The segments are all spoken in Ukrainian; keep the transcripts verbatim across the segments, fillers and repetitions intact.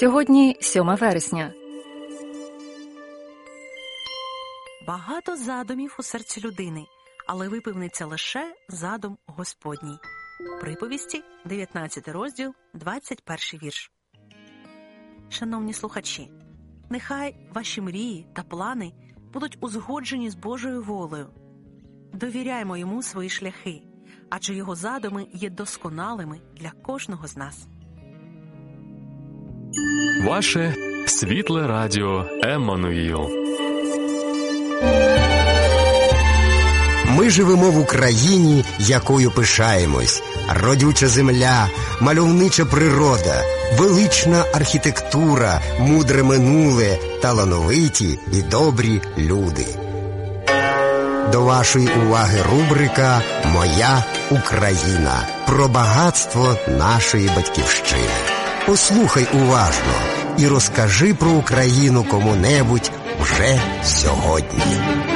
Сьогодні сьоме вересня. Багато задумів у серці людини, але виповниться лише задум Господній. Приповісті, дев'ятнадцятий розділ, двадцять перший вірш. Шановні слухачі, нехай ваші мрії та плани будуть узгоджені з Божою волею. Довіряймо йому свої шляхи, адже його задуми є досконалими для кожного з нас. Ваше світле радіо Еммануїл. Ми живемо в Україні, якою пишаємось. Родюча земля, мальовнича природа, велична архітектура, мудре минуле, талановиті і добрі люди. До вашої уваги рубрика «Моя Україна» про багатство нашої батьківщини. Послухай уважно і розкажи про Україну кому-небудь вже сьогодні.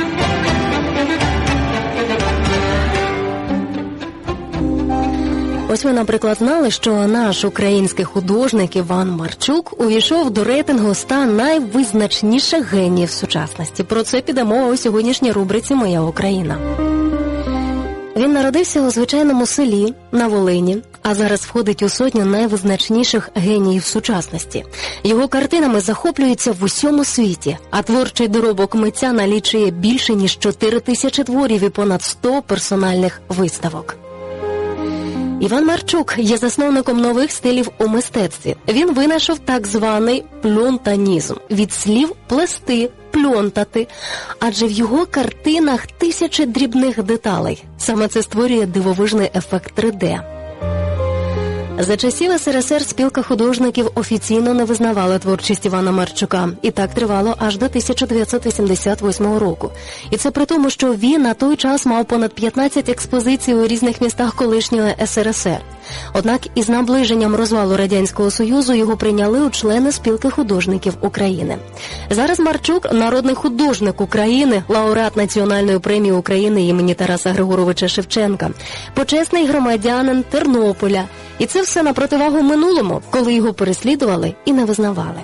Ось ви, наприклад, знали, що наш український художник Іван Марчук увійшов до рейтингу ста найвизначніших геніїв сучасності. Про це піде мова у сьогоднішній рубриці «Моя Україна». Він народився у звичайному селі на Волині, а зараз входить у сотню найвизначніших геніїв сучасності. Його картинами захоплюються в усьому світі, а творчий доробок митця налічує більше ніж чотири тисячі творів і понад сто персональних виставок. Іван Марчук є засновником нових стилів у мистецтві. Він винайшов так званий пльонтанізм – від слів «плести», «пльонтати», адже в його картинах тисячі дрібних деталей. Саме це створює дивовижний ефект три де. За часів ес ер ес ер спілка художників офіційно не визнавала творчість Івана Марчука. І так тривало аж до тисяча дев'ятсот вісімдесят восьмого року. І це при тому, що він на той час мав понад п'ятнадцять експозицій у різних містах колишнього ес ер ес ер. Однак із наближенням розвалу Радянського Союзу його прийняли у члени спілки художників України. Зараз Марчук – народний художник України, лауреат Національної премії України імені Тараса Григоровича Шевченка, почесний громадянин Тернополя. І це все на противагу минулому, коли його переслідували і не визнавали.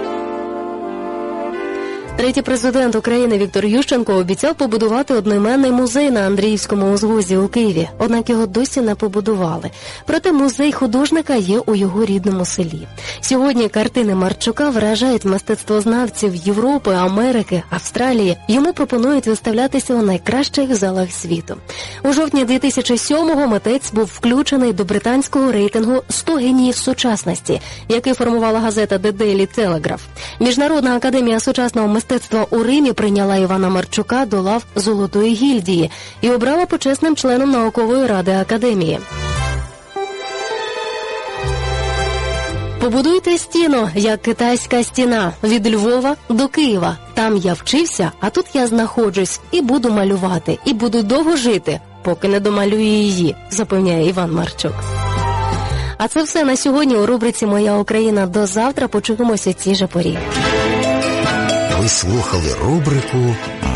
Третій президент України Віктор Ющенко обіцяв побудувати одноіменний музей на Андріївському узвозі у Києві, однак його досі не побудували. Проте музей художника є у його рідному селі. Сьогодні картини Марчука вражають мистецтвознавців Європи, Америки, Австралії. Йому пропонують виставлятися у найкращих залах світу. У жовтні дві тисячі сьомого митець був включений до британського рейтингу сто геніїв сучасності, який формувала газета The Daily Telegraph. Міжнародна академія сучасного мистецтва Мистецтва у Римі прийняла Івана Марчука до лав Золотої гільдії і обрала почесним членом наукової ради академії. Побудуйте стіну, як китайська стіна, від Львова до Києва. Там я вчився, а тут я знаходжусь і буду малювати, і буду довго жити, поки не домалюю її, запевняє Іван Марчук. А це все на сьогодні у рубриці «Моя Україна». До завтра, почуємося в цій же порі. Ви слухали рубрику